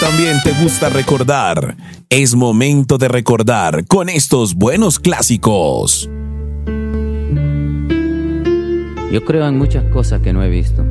también te gusta recordar. Es momento de recordar con estos buenos clásicos. Yo creo en muchas cosas que no he visto.